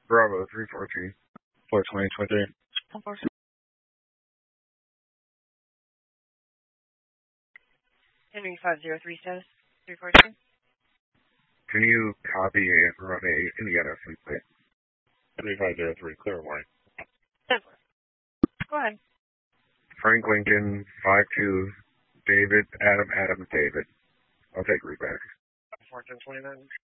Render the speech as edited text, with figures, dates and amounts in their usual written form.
Bravo 342 for 2023. Henry 503 says 342. Can you copy and run a Indiana fleet plate? 3503, clear warning. Go ahead. Frank Lincoln 52 David Adam David. I'll take reback. 1429.